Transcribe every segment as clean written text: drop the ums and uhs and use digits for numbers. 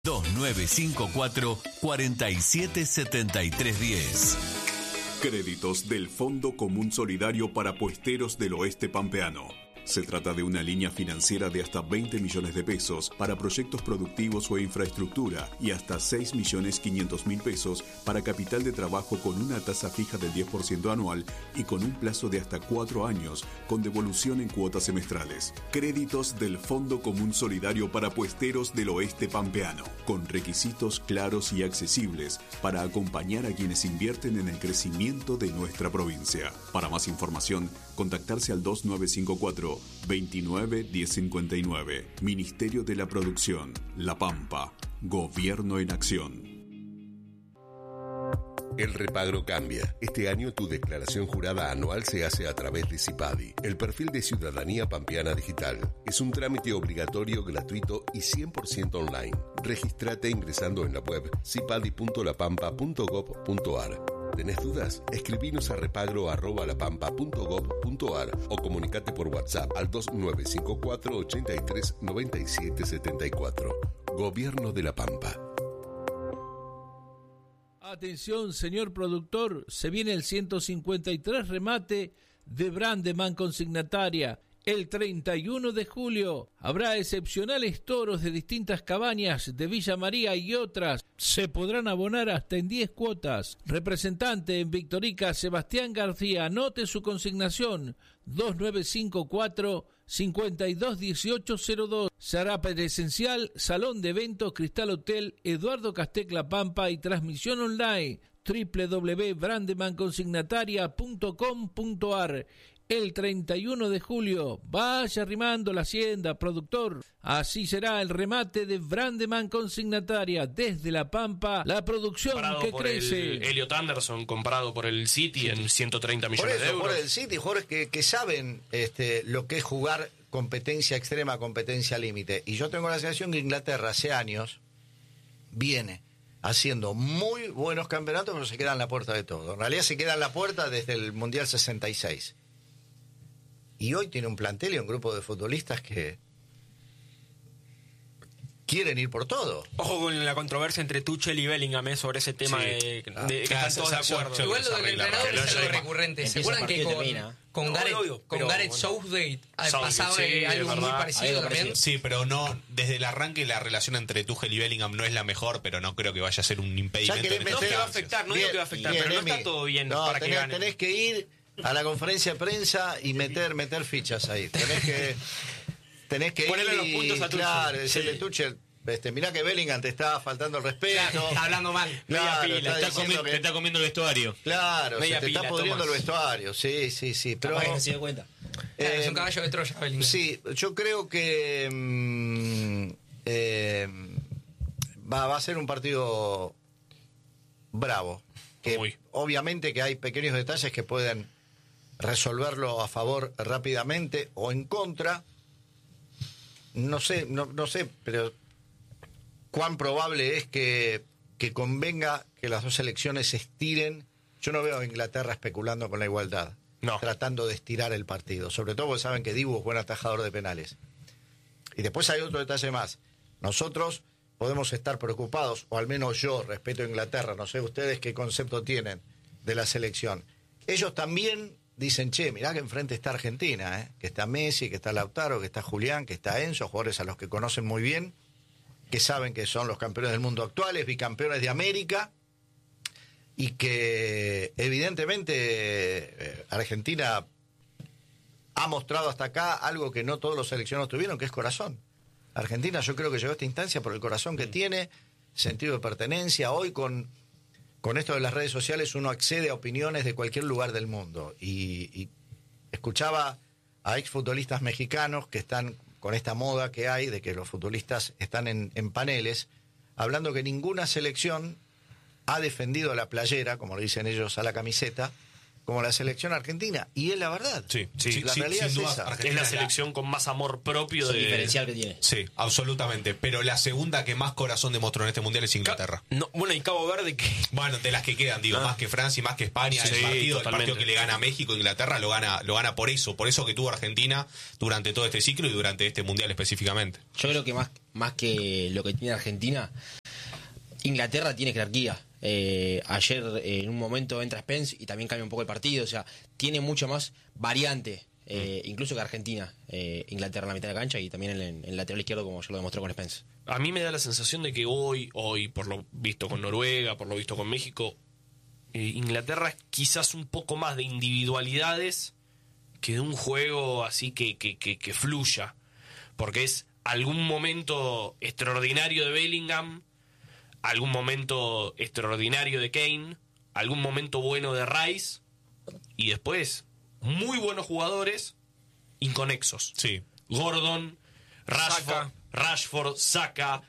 2954 477310. Créditos del Fondo Común Solidario para Puesteros del Oeste Pampeano. Se trata de una línea financiera de hasta 20 millones de pesos para proyectos productivos o infraestructura y hasta 6.500.000 pesos para capital de trabajo con una tasa fija del 10% anual y con un plazo de hasta 4 años con devolución en cuotas semestrales. Créditos del Fondo Común Solidario para Puesteros del Oeste Pampeano, con requisitos claros y accesibles para acompañar a quienes invierten en el crecimiento de nuestra provincia. Para más información, contactarse al 2954 29 1059. Ministerio de la Producción, La Pampa. Gobierno en acción. El repagro cambia. Este año tu declaración jurada anual se hace a través de CIPADI, el perfil de Ciudadanía Pampeana Digital. Es un trámite obligatorio, gratuito y 100% online. Regístrate ingresando en la web cipadi.lapampa.gov.ar. ¿Tenés dudas? Escribinos a repagro@lapampa.gov.ar o comunicate por WhatsApp al 2954 83 97 74. Gobierno de La Pampa. Atención, señor productor, se viene el 153 remate de Brandeman Consignataria. El 31 de julio habrá excepcionales toros de distintas cabañas de Villa María y otras. Se podrán abonar hasta en 10 cuotas. Representante en Victorica, Sebastián García. Anote su consignación 2954 521802. Se hará presencial, Salón de Eventos, Cristal Hotel, Eduardo Castec La Pampa y transmisión online www.brandemanconsignataria.com.ar. El 31 de julio, vaya arrimando la hacienda, productor. Así será el remate de Brandeman Consignataria desde La Pampa, la producción comprado que por crece. El Elliot Anderson, comprado por el City en 130 millones de euros. Por el City, jugadores que saben lo que es jugar competencia extrema, competencia límite. Y yo tengo la sensación que Inglaterra hace años viene haciendo muy buenos campeonatos, pero se queda en la puerta de todo. En realidad se queda en la puerta desde el Mundial 66. Y hoy tiene un plantel y un grupo de futbolistas que quieren ir por todo. Ojo con la controversia entre Tuchel y Bellingham sobre ese tema de están todos de acuerdo. Igual lo del entrenador es algo recurrente. ¿Se acuerdan que con Gareth Southgate pasaba algo muy parecido también? Sí, pero no, desde el arranque la relación entre Tuchel y Bellingham no es la mejor, pero no creo que vaya a ser un impedimento. No que va a afectar, no digo que va a afectar, pero no está todo bien para que gane. Tenés que ir a la conferencia de prensa y meter fichas ahí. Tenés que ponerle ir los puntos a Tuchel. Claro, decirle Tuchel, mirá que Bellingham te está faltando el respeto. Claro, está hablando mal. Claro, te está comiendo el vestuario. Claro, se te está pudriendo el vestuario. Sí. Pero capaz que se dio cuenta. Es un caballo de Troya, Bellingham. Sí, yo creo que va a ser un partido bravo. Que obviamente que hay pequeños detalles que pueden resolverlo a favor rápidamente o en contra. No sé, pero cuán probable es que convenga que las dos selecciones se estiren. Yo no veo a Inglaterra especulando con la igualdad, tratando de estirar el partido, sobre todo porque saben que Dibu es buen atajador de penales. Y después hay otro detalle más. Nosotros podemos estar preocupados, o al menos yo respeto a Inglaterra, no sé ustedes qué concepto tienen de la selección. Ellos también dicen, mirá que enfrente está Argentina, que está Messi, que está Lautaro, que está Julián, que está Enzo, jugadores a los que conocen muy bien, que saben que son los campeones del mundo actuales, bicampeones de América, y que evidentemente Argentina ha mostrado hasta acá algo que no todos los seleccionados tuvieron, que es corazón. Argentina yo creo que llegó a esta instancia por el corazón que tiene, sentido de pertenencia. Hoy con esto de las redes sociales uno accede a opiniones de cualquier lugar del mundo. Y escuchaba a exfutbolistas mexicanos que están con esta moda que hay de que los futbolistas están en paneles, hablando que ninguna selección ha defendido la playera, como le dicen ellos, a la camiseta, como la selección argentina. Y es la verdad. Sí, la realidad sin es duda, esa. Es la selección con más amor propio el diferencial que tiene. Sí, absolutamente. Pero la segunda que más corazón demostró en este mundial es Inglaterra. Bueno, y Cabo Verde que... Bueno, de las que quedan, digo, más que Francia y más que España. Sí, el partido que le gana a México, Inglaterra, lo gana por eso que tuvo Argentina durante todo este ciclo y durante este mundial específicamente. Yo creo que más que lo que tiene Argentina, Inglaterra tiene jerarquía. Ayer en un momento entra Spence y también cambia un poco el partido, o sea, tiene mucho más variante, incluso que Argentina, Inglaterra en la mitad de la cancha y también en el lateral izquierdo, como ya lo demostró con Spence. A mí me da la sensación de que hoy, por lo visto con Noruega, por lo visto con México, Inglaterra es quizás un poco más de individualidades que de un juego así que fluya, porque es algún momento extraordinario de Bellingham, algún momento extraordinario de Kane, algún momento bueno de Rice, y después muy buenos jugadores inconexos. Sí. Gordon, Rashford, Saka,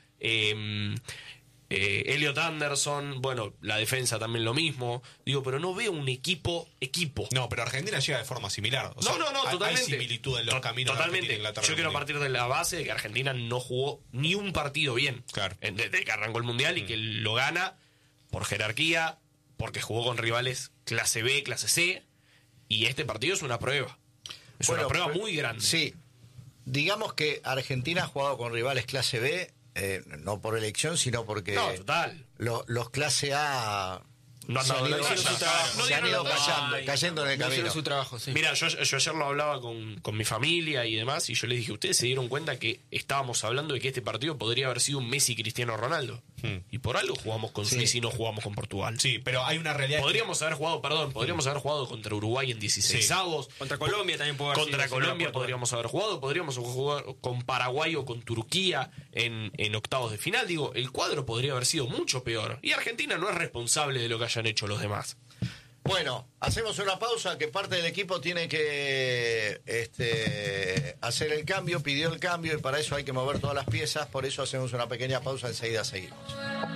Elliot Anderson, bueno, la defensa también lo mismo. Digo, pero no veo un equipo. No, pero Argentina llega de forma similar. O sea, no, totalmente. Hay similitud en los caminos. Totalmente. Yo quiero partir de la base de que Argentina no jugó ni un partido bien. Claro. Desde que arrancó el Mundial y que lo gana por jerarquía, porque jugó con rivales clase B, clase C, y este partido es una prueba. Es una prueba muy grande. Sí. Digamos que Argentina ha jugado con rivales clase B, no por elección, sino porque total. Los clase A no se han ido, se han ido cayendo en el camino. Su trabajo, sí. Mira, yo ayer lo hablaba con mi familia y demás, y yo les dije, ¿ustedes se dieron cuenta que estábamos hablando de que este partido podría haber sido un Messi-Cristiano Ronaldo? Y por algo jugamos con Suiza y no jugamos con Portugal. Sí, pero hay una realidad. Podríamos haber jugado contra Uruguay en 16avos. Contra Colombia también puede haber Contra Colombia podríamos haber jugado. Podríamos jugar con Paraguay o con Turquía en octavos de final. Digo, el cuadro podría haber sido mucho peor. Y Argentina no es responsable de lo que hayan hecho los demás. Bueno, hacemos una pausa, que parte del equipo tiene que hacer el cambio, pidió el cambio y para eso hay que mover todas las piezas, por eso hacemos una pequeña pausa, enseguida seguimos.